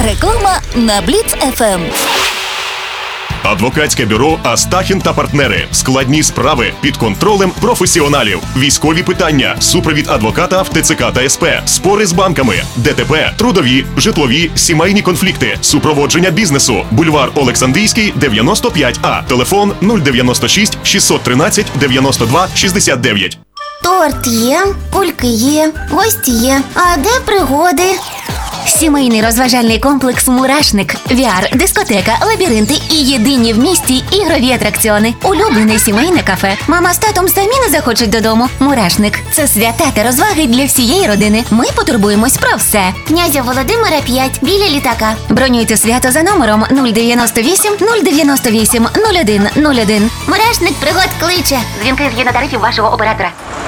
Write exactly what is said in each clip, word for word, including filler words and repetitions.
Реклама на Бліц еф ем. Адвокатське бюро «Астахін та партнери». Складні справи під контролем професіоналів. Військові питання, супровід адвоката в те це ка та ес пе, спори з банками, де те пе, трудові, житлові, сімейні конфлікти, супроводження бізнесу. Бульвар Олександрійський, дев'яносто п'ять А. Телефон нуль дев'яносто шість шістсот тринадцять дев'яносто два шістдесят дев'ять. Торт є, кульки є, гості є. А де пригоди? Сімейний розважальний комплекс «Мурашник». ві ар, дискотека, лабіринти і єдині в місті ігрові атракціони. Улюблене сімейне кафе. Мама з татом самі не захочуть додому. «Мурашник» – це свята та розваги для всієї родини. Ми потурбуємось про все. Князя Володимира п'ять, біля літака. Бронюйте свято за номером нуль дев'яносто вісім нуль дев'яносто вісім нуль один нуль один. Мурашник пригод кличе. Дзвінки згідно тарифів вашого оператора.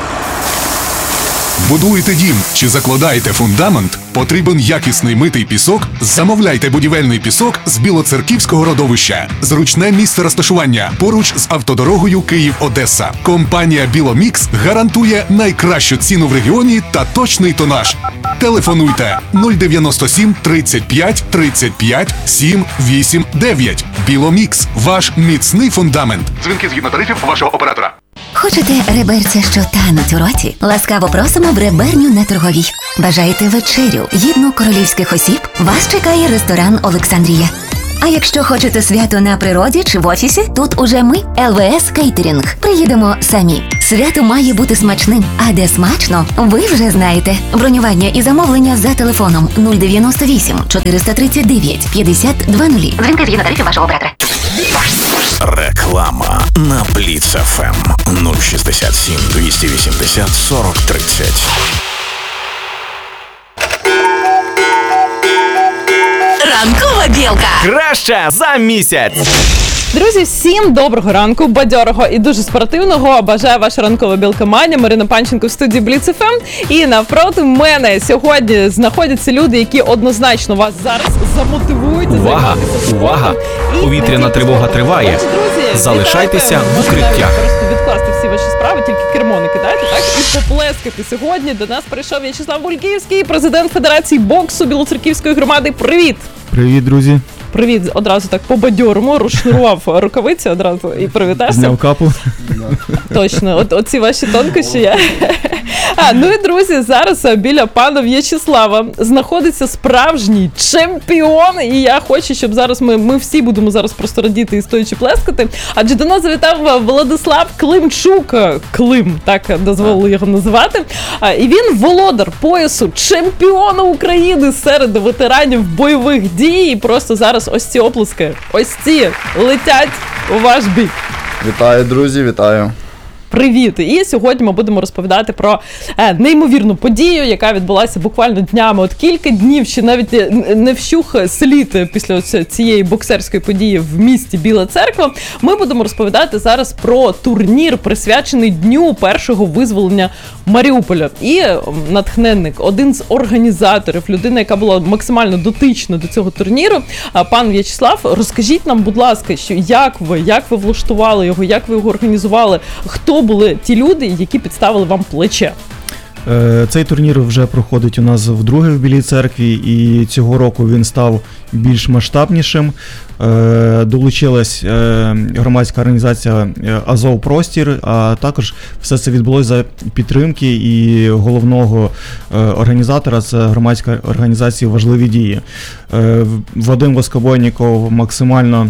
Будуєте дім чи закладаєте фундамент? Потрібен якісний митий пісок? Замовляйте будівельний пісок з Білоцерківського родовища. Зручне місце розташування поруч з автодорогою Київ-Одеса. Компанія «Біломікс» гарантує найкращу ціну в регіоні та точний тонаж. Телефонуйте нуль дев'яносто сім тридцять п'ять тридцять п'ять сім вісім дев'ять. «Біломікс» – ваш міцний фундамент. Дзвінки згідно тарифів вашого оператора. Хочете реберця, що тануть у роті? Ласкаво просимо в реберню на Торговій. Бажаєте вечерю, гідну королівських осіб? Вас чекає ресторан «Олександрія». А якщо хочете свято на природі чи в офісі, тут уже ми, ел ве ес Кейтерінг. Приїдемо самі. Свято має бути смачним. А де смачно, ви вже знаєте. Бронювання і замовлення за телефоном нуль дев'яносто вісім чотириста тридцять дев'ять п'ятдесят два нуль. Дзвінки згідно тарифів вашого оператора. Реклама на Бліц еф ем нуль шістдесят сім двісті вісімдесят сорок тридцять. Ранкова білка. Краща за місяць. Друзі, всім доброго ранку, бадьорого і дуже спортивного. Бажаю ваша ранкова білка Маня, Марина Панченко в студії Бліц еф ем. І навпроти мене сьогодні знаходяться люди, які однозначно вас зараз замотивують. Увага, увага, повітряна тривога триває. Друзі, залишайтеся в укриттях. Просто відкласти всі ваші справи, тільки кермо не кидайте, так? І поплескати. Сьогодні до нас прийшов В'ячеслав Бульківський, президент Федерації боксу Білоцерківської громади. Привіт! Привіт, друзі! Привіт, одразу так по-бадьорому розшнурував рукавиці одразу і привітався. Зняв капу. Точно, от оці ваші тонкощі я. А, ну і, друзі, зараз біля пана В'ячеслава знаходиться справжній чемпіон, і я хочу, щоб зараз ми, ми всі будемо зараз просто радіти і стоячи плескати, адже до нас завітав Владислав Климчук, Клим, так дозволили його називати, і він володар поясу чемпіона України серед ветеранів бойових дій, і просто зараз ось ці оплески, ось ці летять у ваш бік. Вітаю, друзі, вітаю. Привіт! І сьогодні ми будемо розповідати про е, неймовірну подію, яка відбулася буквально днями. От кілька днів, ще навіть не вщух слід після цієї боксерської події в місті Біла Церква. Ми будемо розповідати зараз про турнір, присвячений Дню першого визволення Маріуполя. І натхненник, один з організаторів, людина, яка була максимально дотична до цього турніру, пан В'ячеслав, розкажіть нам, будь ласка, що як ви, як ви влаштували його, як ви його організували, хто були ті люди, які підставили вам плече? Цей турнір вже проходить у нас вдруге в Білій Церкві, і цього року він став більш масштабнішим. Долучилась громадська організація «Азов Простір», а також все це відбулося за підтримки і головного організатора, це громадська організація «Важливі дії». Вадим Воскобойніков максимально,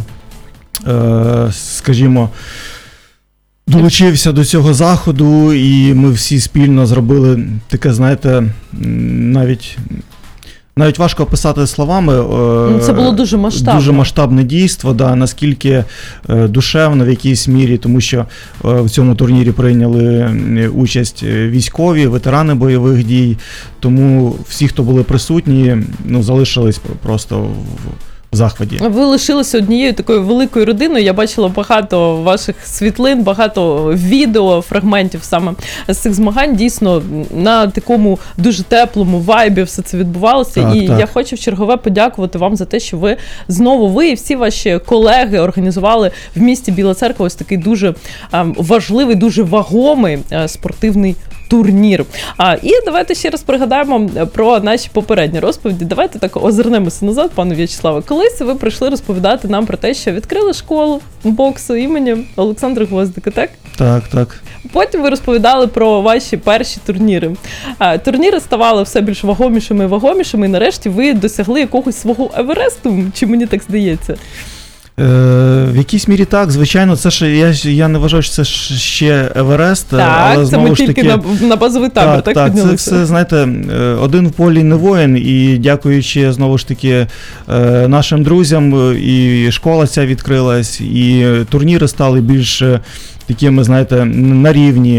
скажімо, долучився до цього заходу, і ми всі спільно зробили таке, знаєте, навіть, навіть важко описати словами. Це було дуже масштабне. Дуже масштабне дійство, да, наскільки душевно в якійсь мірі, тому що в цьому турнірі прийняли участь військові, ветерани бойових дій, тому всі, хто були присутні, ну, залишились просто в захваті. Ви лишилися однією такою великою родиною. Я бачила багато ваших світлин, багато відео, фрагментів саме з цих змагань. Дійсно, на такому дуже теплому вайбі все це відбувалося. Так, і так. я хочу в чергове подякувати вам за те, що ви знову, ви і всі ваші колеги організували в місті Біла Церква ось такий дуже а, важливий, дуже вагомий а, спортивний турнір. А, і давайте ще раз пригадаємо про наші попередні розповіді. Давайте так озирнемося назад, пане В'ячеславе. Колись ви прийшли розповідати нам про те, що відкрили школу боксу імені Олександра Гвоздика, так? Так, так. Потім ви розповідали про ваші перші турніри. А, турніри ставали все більш вагомішими і вагомішими, і нарешті ви досягли якогось свого Евересту, чи мені так здається? Е, в якійсь мірі так, звичайно, це ж я, я не вважаю, що це ж ще Еверест, так, але це знову ми ж тільки таки... на, на базовий табір, так, так, так так, піднялися? це все, знаєте, один в полі не воїн, і дякуючи, знову ж таки, нашим друзям, і школа ця відкрилась, і турніри стали більш такими, знаєте, на рівні.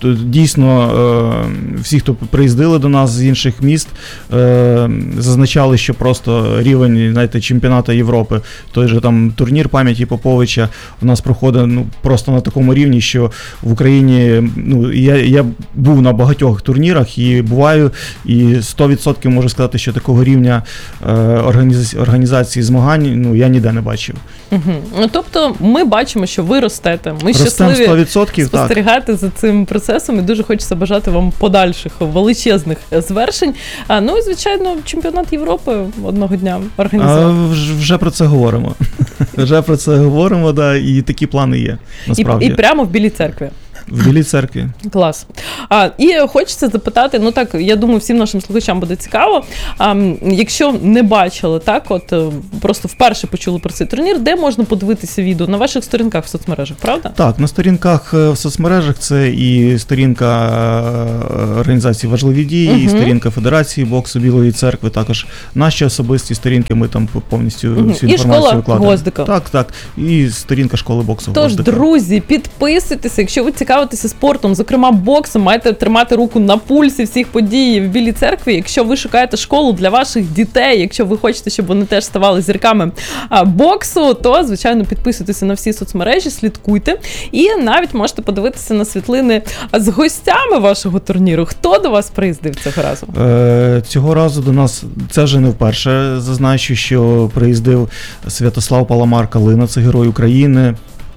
Дійсно, всі, хто приїздили до нас з інших міст, зазначали, що просто рівень, знаєте, чемпіонату Європи, той же там турнір пам'яті Поповича у нас проходить, ну, просто на такому рівні, що в Україні, ну, я, я був на багатьох турнірах і буваю, і сто відсотків можу сказати, що такого рівня організації, організації змагань, ну, я ніде не бачив. Угу. Тобто ми бачимо, що ви ростете. Ми Ростем щасливі сто відсотків, спостерігати так. за цим процесом. І дуже хочеться бажати вам подальших величезних звершень. А, ну і, звичайно, чемпіонат Європи одного дня організувати. А, вже про це говоримо. Вже про це говоримо, да, і такі плани є, насправді. І, і прямо в Білій церкві. В Білій церкві. Клас. А, і хочеться запитати, ну так, я думаю, всім нашим слухачам буде цікаво, а, якщо не бачили, так, от просто вперше почули про цей турнір, де можна подивитися відео? На ваших сторінках в соцмережах, правда? Так, на сторінках в соцмережах це і сторінка організації «Важливі дії», угу. і сторінка Федерації боксу Білої церкви, також наші особисті сторінки, ми там повністю угу. всю інформацію викладаємо. І школа Гвоздика. Так, так, і сторінка школи боксу Тож, Гвоздика. друзі, підписуйтеся, якщо ви цікавитеся спортом, зокрема боксом, маєте тримати руку на пульсі всіх подій в Білій церкві. Якщо ви шукаєте школу для ваших дітей, якщо ви хочете, щоб вони теж ставали зірками боксу, то, звичайно, підписуйтеся на всі соцмережі, слідкуйте. І навіть можете подивитися на світлини з гостями вашого турніру. Хто до вас приїздив цього разу? Е, цього разу до нас, це вже не вперше, зазначу, що приїздив Святослав Паламар-Калина, це герой України.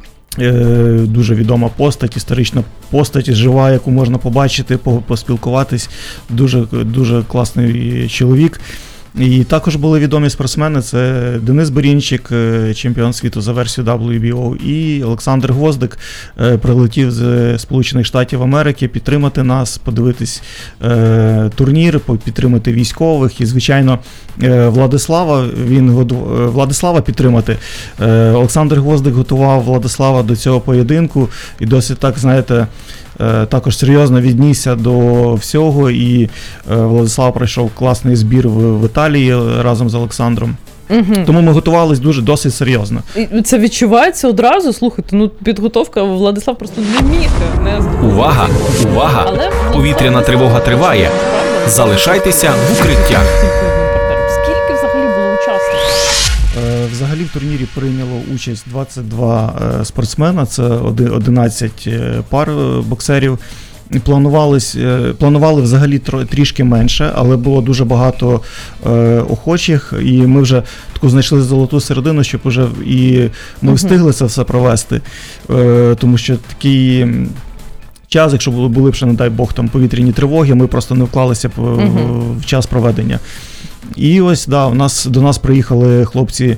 Дуже відома постать, історична постать, жива, яку можна побачити, поспілкуватись. Дуже, дуже класний чоловік. І також були відомі спортсмени, це Денис Борінчик, чемпіон світу за версією дабл ю бі о, і Олександр Гвоздик прилетів з Сполучених Штатів Америки підтримати нас, подивитись е, турнір, підтримати військових і, звичайно, е, Владислава, він Владислава підтримати. Е, Олександр Гвоздик готував Владислава до цього поєдинку і досить так, знаєте, також серйозно віднісся до всього, і Владислав пройшов класний збір в, в Італії разом з Олександром. Угу. Тому ми готувалися дуже досить серйозно. І це відчувається одразу, слухайте, ну підготовка, Владислав просто не міг не здобути. Увага, увага! Але повітряна тривога триває. Залишайтеся в укриттях. Скільки взагалі було учасників? Взагалі в турнірі прийняло участь двадцять два спортсмена, це одинадцять пар боксерів. Планувались, планували взагалі трішки менше, але було дуже багато е, охочих, і ми вже таку знайшли золоту середину, щоб уже і ми встигли це все провести, е, тому що такий час, якщо були, були б ще, не дай Бог, там повітряні тривоги, ми просто не вклалися в, uh-huh. в час проведення. І ось, да, у нас, до нас приїхали хлопці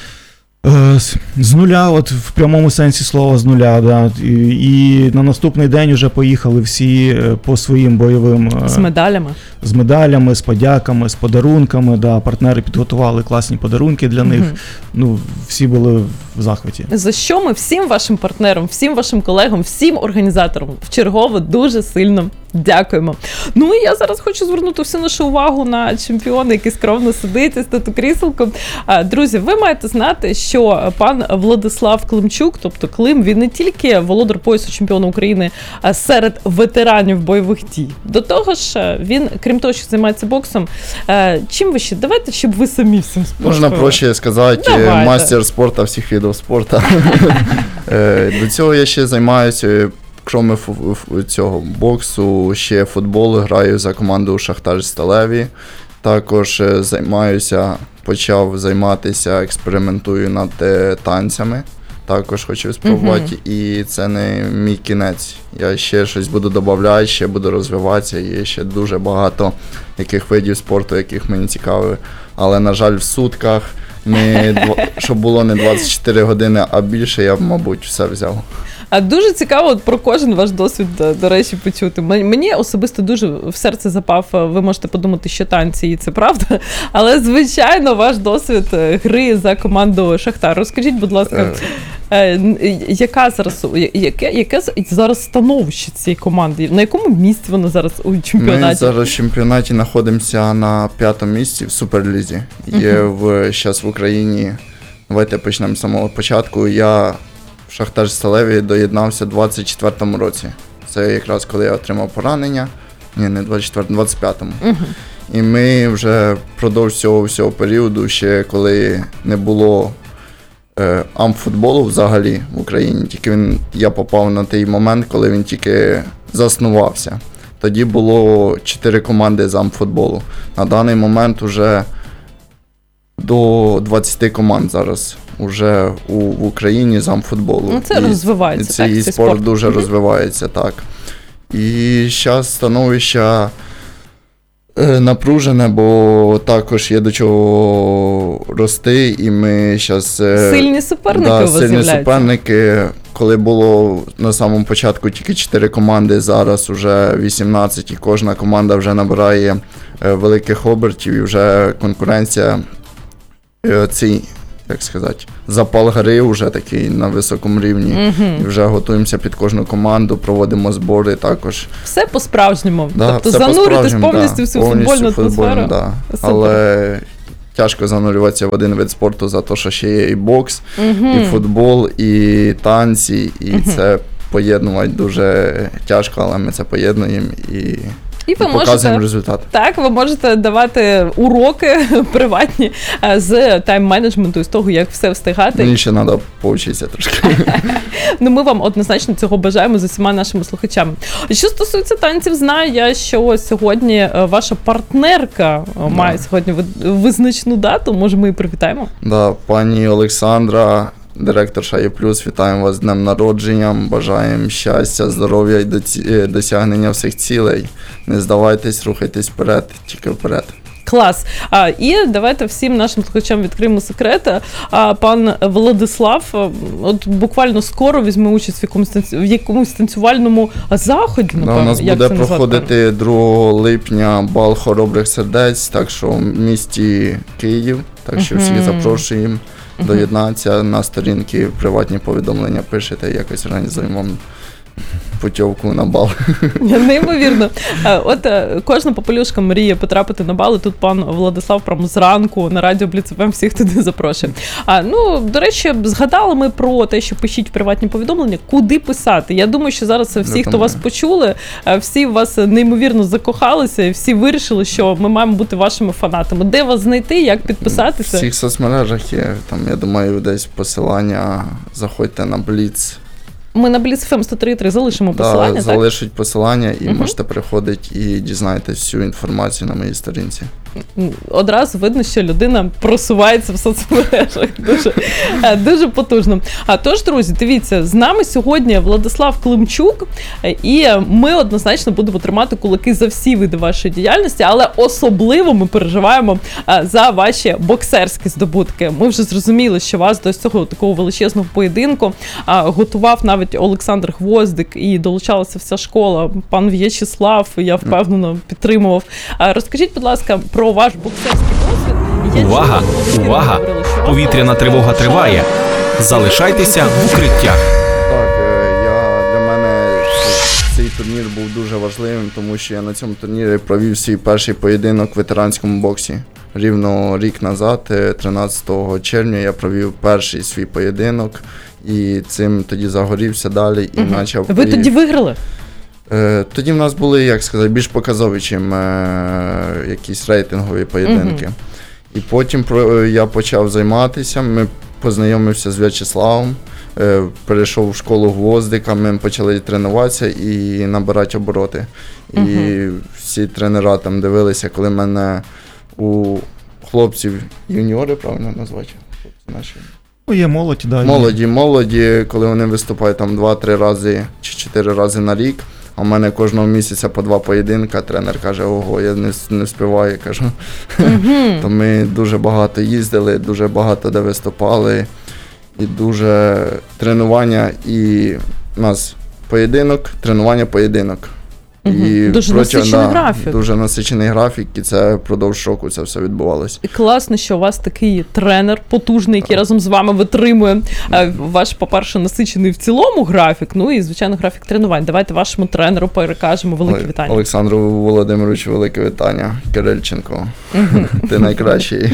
е, з нуля, от в прямому сенсі слова з нуля, да, і, і на наступний день вже поїхали всі по своїм бойовим... Е, з медалями? З медалями, з подяками, з подарунками, да, партнери підготували класні подарунки для них, uh-huh. ну, всі були в захваті. За що ми всім вашим партнерам, всім вашим колегам, всім організаторам вчергово дуже сильно дякуємо. Ну і я зараз хочу звернути всю нашу увагу на чемпіона, який скромно сидить із тату кріселком. Друзі, ви маєте знати, що пан Владислав Климчук, тобто Клим, він не тільки володар поясу чемпіона України серед ветеранів бойових дій. До того ж, він, крім того, що займається боксом, чим ви ще? Давайте, щоб ви самі всім спортом. Можна проще сказати, Давайте. Мастер спорту всіх видів спорту. До цього я ще займаюся, крім цього боксу, ще футбол, граю за команду Шахтар Сталеві. Також займаюся, почав займатися, експериментую над танцями. також хочу спробувати, uh-huh. і це не мій кінець. Я ще щось буду додавати, ще буду розвиватися, є ще дуже багато яких видів спорту, яких мені цікаві. Але, на жаль, в сутках, не, щоб було не двадцять чотири години, а більше, я б, мабуть, все взяв. А дуже цікаво от про кожен ваш досвід, до речі, почути. Мені особисто дуже в серце запав, ви можете подумати, що танці, і це правда, але, звичайно, ваш досвід гри за команду «Шахтар». Розкажіть, будь ласка, яка зараз, яке, яке зараз становище цієї команди? На якому місці вона зараз у чемпіонаті? Ми зараз в чемпіонаті знаходимося на п'ятому місці в Суперлізі. Є в, зараз в Україні, давайте почнемо з самого початку, я в Шахтар Сталеві доєднався в двадцять четвертому році. Це якраз коли я отримав поранення. Ні, не двадцять четвертому, двадцять п'ятому. Uh-huh. І ми вже впродовж цього всього періоду, ще коли не було е, амфутболу взагалі в Україні, тільки він, я попав на той момент, коли він тільки заснувався. Тоді було чотири команди з амфутболу. На даний момент вже до двадцять команд зараз уже у, в Україні з амфутболу. Ну, це і, розвивається, і так, цей спорт, спорт дуже mm-hmm. розвивається, так. І зараз становище е, напружене, бо також є до чого рости, і ми зараз... Е, сильні суперники да, у вас сильні з'являються. суперники. Коли було на самому початку тільки чотири команди, зараз вже вісімнадцять, і кожна команда вже набирає е, великих обертів, і вже конкуренція е, цій, як сказати, запал гри вже такий на високому рівні. Mm-hmm. І вже готуємося під кожну команду, проводимо збори також. Все по-справжньому. Да, тобто зануритись повністю да, в цю футбольну атмосферу. Да. Але тяжко занурюватися в один вид спорту за те, що ще є і бокс, mm-hmm. і футбол, і танці, і mm-hmm. це поєднувати дуже тяжко, але ми це поєднуємо і... І ви можете, результат. Так, ви можете давати уроки приватні з тайм-менеджменту, з того, як все встигати. Мені ще треба повчитися трошки. Ну, ми вам однозначно цього бажаємо з усіма нашими слухачами. Що стосується танців, знаю я, що сьогодні ваша партнерка да. має сьогодні визначну дату. Може, ми її привітаємо? Так, да, пані Олександра, директорша Є плюс, вітаємо вас з днем народження, бажаємо щастя, здоров'я і досягнення всіх цілей. Не здавайтесь, рухайтесь вперед, тільки вперед. Клас. А, і давайте всім нашим слухачам відкриємо секрет. А, пан Владислав от буквально скоро візьме участь в якомусь, танцю... в якомусь танцювальному заході. Да, у нас як буде проходити другого липня бал хоробрих сердець, так що в місті Київ, так що всіх uh-huh. запрошуємо. Доєднатися на сторінки, приватні повідомлення пишете, якось організуємо путівку на бал. Неймовірно. От кожна попелюшка мріє потрапити на бал, і тут пан Владислав прямо зранку на радіо Бліц еф ем всіх туди запрошує. А, ну, до речі, згадали ми про те, що пишіть приватні повідомлення, куди писати. Я думаю, що зараз всі, хто вас почули, всі в вас неймовірно закохалися, і всі вирішили, що ми маємо бути вашими фанатами. Де вас знайти, як підписатися? В всіх соцмережах є, там, я думаю, десь посилання, заходьте на Бліц. Ми на Бліц еф ем сто три три залишимо посилання, да, так? залишить посилання і uh-huh. можете приходити і дізнаєтесь всю інформацію на моїй сторінці. Одразу видно, що людина просувається в соцмережах. Дуже, дуже потужно. А тож, друзі, дивіться, з нами сьогодні Владислав Климчук, і ми однозначно будемо тримати кулаки за всі види вашої діяльності, але особливо ми переживаємо за ваші боксерські здобутки. Ми вже зрозуміли, що вас до цього такого величезного поєдинку готував навіть Олександр Гвоздик і долучалася вся школа. Пан В'ячеслав, я впевнено, підтримував. Розкажіть, будь ласка, про ваш боксерський досвід. Увага! Увага! Повітряна тривога триває. Залишайтеся в укриттях. Так, я, для мене цей турнір був дуже важливим, тому що я на цьому турнірі провів свій перший поєдинок в ветеранському боксі. Рівно рік назад, тринадцятого червня, я провів перший свій поєдинок і цим тоді загорівся далі і угу. почав... Ви тоді виграли? Тоді в нас були, як сказати, більш показові, чим е, якісь рейтингові поєдинки. Uh-huh. І потім про, я почав займатися, ми познайомився з В'ячеславом, е, перейшов в школу Гвоздика, ми почали тренуватися і набирати обороти. Uh-huh. І всі тренера там дивилися, коли мене у хлопців юніори, правильно назвати? Хлопці наші. Ну, є молодь, да. Молоді, молоді, коли вони виступають там два-три рази чи чотири рази на рік, а в мене кожного місяця по два поєдинка, тренер каже, ого, я не, не встигаю, кажу. Mm-hmm. То ми дуже багато їздили, дуже багато де виступали, і дуже тренування, і у нас поєдинок, тренування, поєдинок. Угу. І дуже протягом, насичений да, графік. Дуже насичений графік, і це впродовж року це все відбувалося. І класно, що у вас такий тренер потужний, який разом з вами витримує ваш, по-перше, насичений в цілому графік, ну і, звичайно, графік тренувань. Давайте вашому тренеру перекажемо велике вітання. Олександру Володимировичу велике вітання. Кирильченко, угу. Ти найкращий.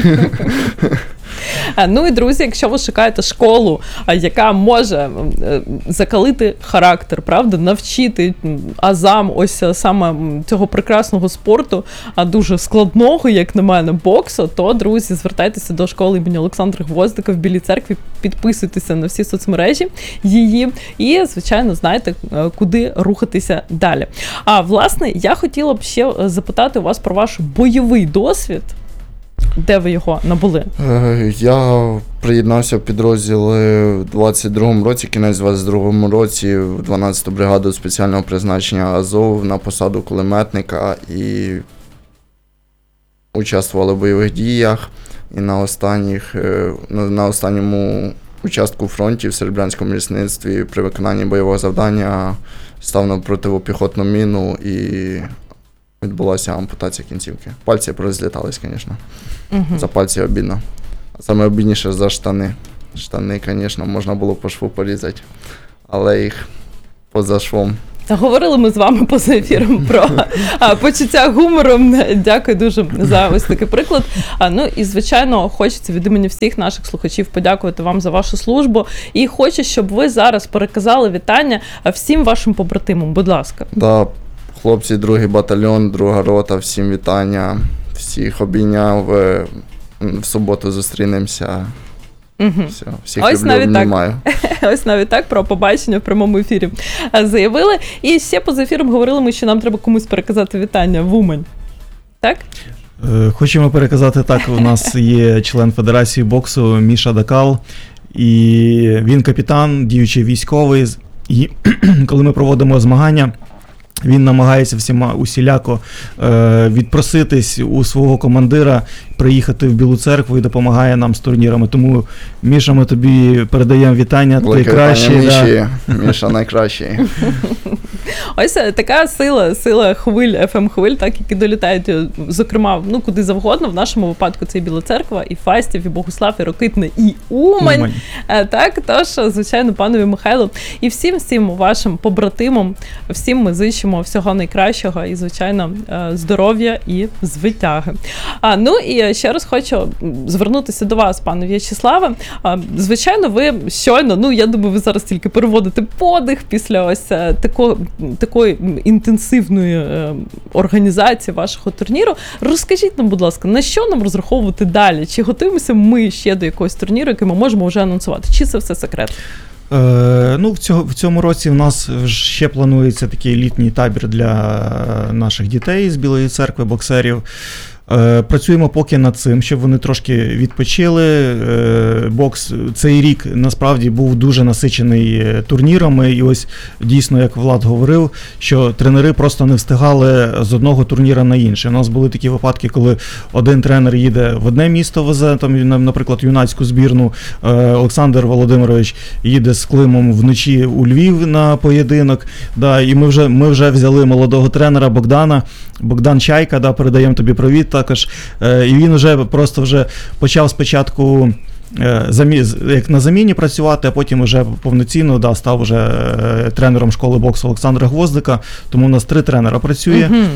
Ну і, друзі, якщо ви шукаєте школу, яка може закалити характер, правда, навчити азам ось саме цього прекрасного спорту, а дуже складного, як на мене, боксу, то, друзі, звертайтеся до школи імені Олександра Гвоздика в Білій Церкві, підписуйтеся на всі соцмережі її і, звичайно, знаєте, куди рухатися далі. А, власне, я хотіла б ще запитати у вас про ваш бойовий досвід. Де ви його набули? Я приєднався в підрозділ в двадцять другому році, кінець двадцять другому році, в дванадцяту бригаду спеціального призначення Азов на посаду кулеметника і участвували в бойових діях. І на останніх, на останньому участку фронту в Серебрянському лісництві при виконанні бойового завдання став на протипіхотну міну і відбулася ампутація кінцівки. Пальці порозлітались, звісно. Uh-huh. За пальці обідно. Саме обідніше за штани. Штани, звісно, можна було по шву порізати, але їх поза швом. Говорили ми з вами поза ефіром про а, почуття гумору. Дякую дуже за ось такий приклад. А, ну і, звичайно, хочеться від імені всіх наших слухачів подякувати вам за вашу службу. І хочу, щоб ви зараз переказали вітання всім вашим побратимам. Будь ласка. Да, хлопці, другий батальйон, друга рота, всім вітання. Всіх обійняв. В суботу зустрінемося. Угу. Все, всіх ось люблю, навіть обнімаю. Так. Ось навіть так про побачення в прямому ефірі заявили. І ще поза ефіром говорили ми, що нам треба комусь переказати вітання в Умань. Так? Хочемо переказати так, у нас є член Федерації боксу Міша Дакал, і він капітан, діючий військовий, і коли ми проводимо змагання, він намагається всіма усіляко е, відпроситись у свого командира, приїхати в Білу Церкву і допомагає нам з турнірами. Тому, Міша, ми тобі передаємо вітання. Ти кращий. Міші. Да. Міша найкращий. Ось така сила, сила хвиль, еф ем-хвиль, так, які долітають, зокрема, ну, куди завгодно. В нашому випадку це і Біла Церква, і Фастів, і Богуслав, і Рокитне, і Умань. Умань. Так, тож, звичайно, панові Михайлу, і всім, всім вашим побратимам, всім ми зичимо всього найкращого і, звичайно, здоров'я і звитяги. А, ну, і ще раз хочу звернутися до вас, пане В'ячеславе. Звичайно, ви щойно, ну, я думаю, ви зараз тільки переводите подих після ось такого, такої інтенсивної е, організації вашого турніру. Розкажіть нам, будь ласка, на що нам розраховувати далі? Чи готуємося ми ще до якогось турніру, який ми можемо вже анонсувати? Чи це все секрет? Е, ну, в, цього, в цьому році в нас ще планується такий літній табір для наших дітей з Білої Церкви, боксерів. Працюємо поки над цим, щоб вони трошки відпочили. Бокс цей рік насправді був дуже насичений турнірами, і ось дійсно, як Влад говорив, що тренери просто не встигали з одного турніра на інший. У нас були такі випадки, коли один тренер їде в одне місто, везе, там, наприклад, юнацьку збірну, Олександр Володимирович їде з Климом вночі у Львів на поєдинок, да, і ми вже, ми вже взяли молодого тренера Богдана, Богдан Чайка, да, передаємо тобі привіт також, і він вже просто вже почав спочатку як на заміні працювати, а потім вже повноцінно, да, став вже тренером школи боксу Олександра Гвоздика, тому у нас три тренера працює. Угу.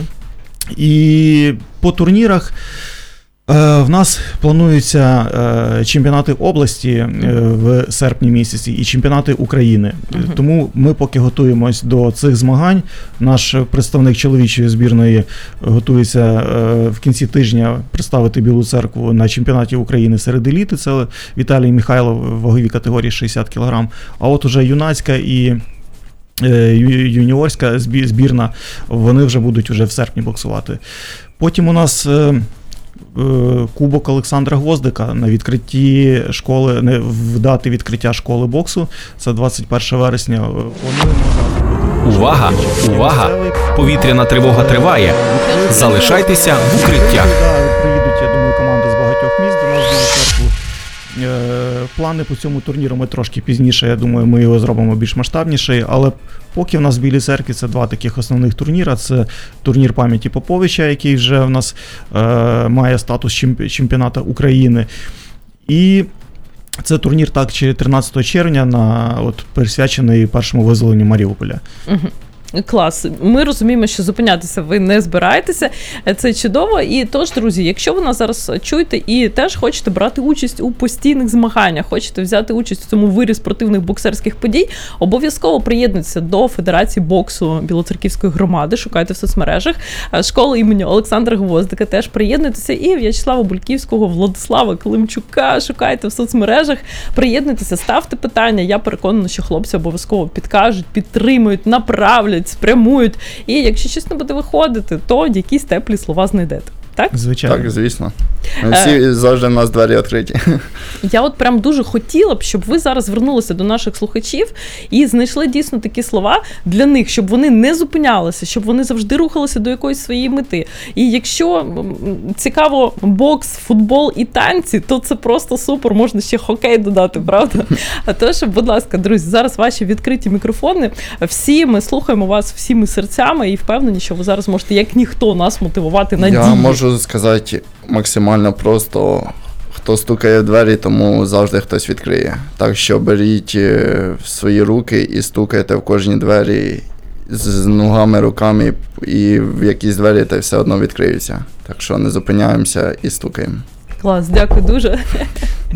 І по турнірах в нас плануються чемпіонати області в серпні місяці і чемпіонати України. Uh-huh. Тому ми поки готуємось до цих змагань. Наш представник чоловічої збірної готується в кінці тижня представити Білу Церкву на чемпіонаті України серед еліти. Це Віталій Михайлов в ваговій категорії шістдесят кілограм. А от уже юнацька і юніорська збірна, вони вже будуть вже в серпні боксувати. Потім у нас Кубок Олександра Гвоздика на відкритті школи, не в дати відкриття школи боксу. Це двадцять перше вересня. Плануємо. Увага! Увага! Повітряна тривога триває. Залишайтеся в укриттях. Приїдуть, я думаю, команди з багатьох міст до нас в Білу Церкву. Е, Плани по цьому турніру ми трошки пізніше, я думаю, ми його зробимо більш масштабніший, але поки в нас в Білій Церкві це два таких основних турніра. Це турнір пам'яті Поповича, який вже в нас е, має статус чемпі- чемпіоната України. І це турнір так тринадцятого червня, на, от, присвячений першому визволенню Маріуполя. Угу. Клас. Ми розуміємо, що зупинятися ви не збираєтеся. Це чудово. І тож, друзі, якщо ви нас зараз чуєте і теж хочете брати участь у постійних змаганнях, хочете взяти участь у цьому вирі спортивних боксерських подій, обов'язково приєднуйтеся до Федерації боксу Білоцерківської громади, шукайте в соцмережах. Школа імені Олександра Гвоздика теж приєднуйтеся. І В'ячеслава Бульківського, Владислава Климчука шукайте в соцмережах. Приєднуйтеся, ставте питання. Я переконана, що хлопці обов'язково підкажуть, підтримують, направлять, спрямують. І якщо щось не буде виходити, то якісь теплі слова знайдете. Так? Звичайно. Так, звісно. Всі е... завжди в нас двері відкриті. Я от прям дуже хотіла б, щоб ви зараз звернулися до наших слухачів і знайшли дійсно такі слова для них, щоб вони не зупинялися, щоб вони завжди рухалися до якоїсь своєї мети. І якщо цікаво бокс, футбол і танці, то це просто супер, можна ще хокей додати, правда? А тож, будь ласка, друзі, зараз ваші відкриті мікрофони. Всі ми слухаємо вас всіми серцями і впевнені, що ви зараз можете, як ніхто, нас мотивувати на дії. Я можу сказати максимально просто, хто стукає в двері, тому завжди хтось відкриє. Так що беріть в свої руки і стукайте в кожні двері з ногами, руками, і в якісь двері та все одно відкриються. Так що не зупиняємося і стукаємо. Клас, дякую дуже.